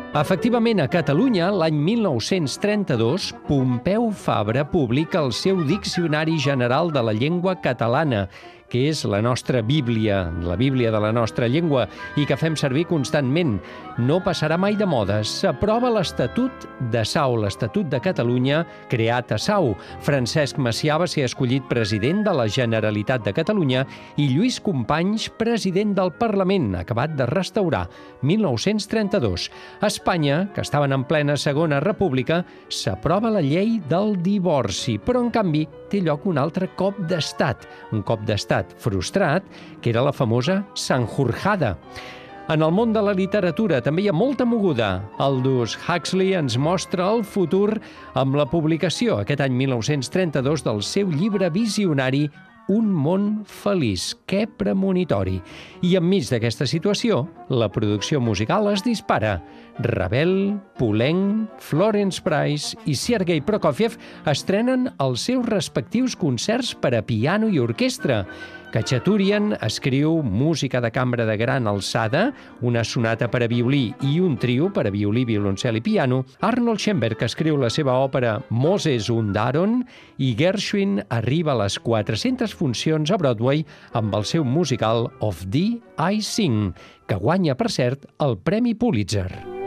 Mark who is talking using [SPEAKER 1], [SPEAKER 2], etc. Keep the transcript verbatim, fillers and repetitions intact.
[SPEAKER 1] Efectivament, a Catalunya, l'any mil nou-cents trenta-dos, Pompeu Fabra publica el seu Diccionari General de la Llengua Catalana, que és la nostra Bíblia, la Bíblia de la nostra llengua, i que fem servir constantment. No passarà mai de moda. S'aprova l'Estatut de Sau, l'Estatut de Catalunya, creat a Sau. Francesc Macià va ser escollit president de la Generalitat de Catalunya i Lluís Companys, president del Parlament, acabat de restaurar, mil nou-cents trenta-dos. A Espanya, que estaven en plena Segona República, s'aprova la llei del divorci, però, en canvi, té lloc un altre cop d'estat, un cop d'estat frustrat, que era la famosa Sanjurjada. En el món de la literatura també hi ha molta moguda. Aldous Huxley ens mostra el futur amb la publicació, aquest any mil nou-cents trenta-dos, del seu llibre visionari Un món feliç. Que premonitori! I enmig d'aquesta situació, la producció musical es dispara. Ravel, Poulenc, Florence Price i Sergei Prokofiev estrenen els seus respectius concerts per a piano i orquestra. Khachaturian escriu música de cambra de gran alçada, una sonata per a violí i un trio per a violí, violoncel i piano. Arnold Schoenberg escriu la seva òpera Moses und Aaron i Gershwin arriba a les quatre-centes funcions a Broadway amb el seu musical Of Thee I Sing, que guanya, per cert, el Premi Pulitzer.